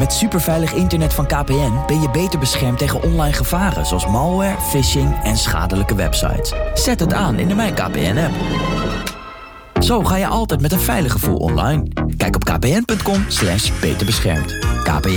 Met superveilig internet van KPN ben je beter beschermd tegen online gevaren zoals malware, phishing en schadelijke websites. Zet het aan in de Mijn KPN-app. Zo ga je altijd met een veilig gevoel online. Kijk op kpn.com/beterbeschermd. KPN.